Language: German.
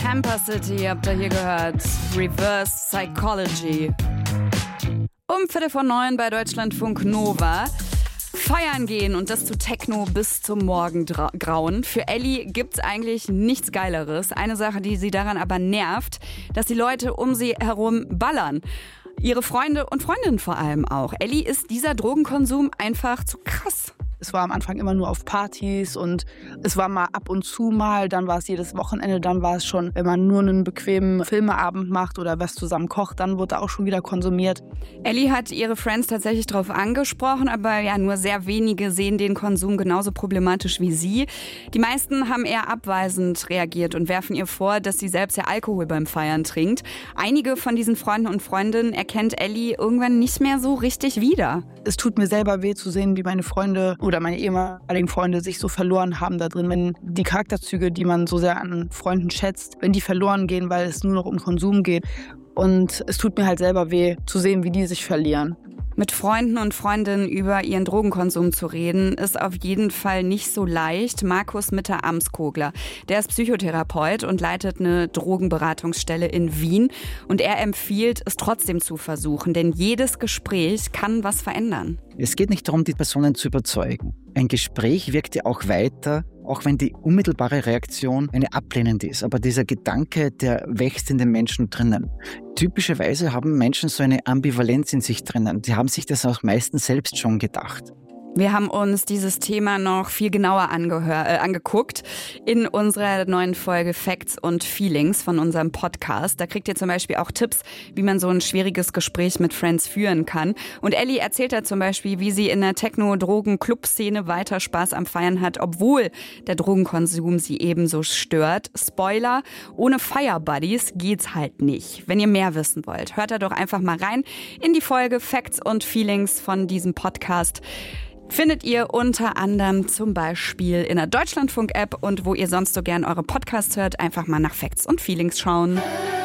Camper City habt ihr hier gehört. Reverse Psychology. Um 8:45 bei Deutschlandfunk Nova. Feiern gehen und das zu Techno bis zum Morgengrauen. Für Ellie gibt's eigentlich nichts Geileres. Eine Sache, die sie daran aber nervt, dass die Leute um sie herum ballern. Ihre Freunde und Freundinnen vor allem auch. Ellie ist dieser Drogenkonsum einfach zu krass. Es war am Anfang immer nur auf Partys und es war mal ab und zu mal, dann war es jedes Wochenende, dann war es schon, wenn man nur einen bequemen Filmeabend macht oder was zusammen kocht, dann wurde auch schon wieder konsumiert. Ellie hat ihre Friends tatsächlich darauf angesprochen, aber ja, nur sehr wenige sehen den Konsum genauso problematisch wie sie. Die meisten haben eher abweisend reagiert und werfen ihr vor, dass sie selbst ja Alkohol beim Feiern trinkt. Einige von diesen Freunden und Freundinnen erkennt Ellie irgendwann nicht mehr so richtig wieder. Es tut mir selber weh zu sehen, wie meine Freunde oder meine ehemaligen Freunde sich so verloren haben da drin, wenn die Charakterzüge, die man so sehr an Freunden schätzt, wenn die verloren gehen, weil es nur noch um Konsum geht. Und es tut mir halt selber weh zu sehen, wie die sich verlieren. Mit Freunden und Freundinnen über ihren Drogenkonsum zu reden, ist auf jeden Fall nicht so leicht. Markus Mitter-Amskogler, der ist Psychotherapeut und leitet eine Drogenberatungsstelle in Wien. Und er empfiehlt, es trotzdem zu versuchen, denn jedes Gespräch kann was verändern. Es geht nicht darum, die Personen zu überzeugen. Ein Gespräch wirkt ja auch weiter, auch wenn die unmittelbare Reaktion eine ablehnende ist. Aber dieser Gedanke, der wächst in den Menschen drinnen. Typischerweise haben Menschen so eine Ambivalenz in sich drinnen. Die haben sich das auch meistens selbst schon gedacht. Wir haben uns dieses Thema noch viel genauer angeguckt in unserer neuen Folge Facts und Feelings von unserem Podcast. Da kriegt ihr zum Beispiel auch Tipps, wie man so ein schwieriges Gespräch mit Friends führen kann. Und Ellie erzählt da zum Beispiel, wie sie in der Techno-Drogen-Club-Szene weiter Spaß am Feiern hat, obwohl der Drogenkonsum sie ebenso stört. Spoiler, ohne Fire-Buddies geht's halt nicht. Wenn ihr mehr wissen wollt, hört da doch einfach mal rein in die Folge Facts und Feelings von diesem Podcast. Findet ihr unter anderem zum Beispiel in der Deutschlandfunk-App und wo ihr sonst so gern eure Podcasts hört, einfach mal nach Facts und Feelings schauen.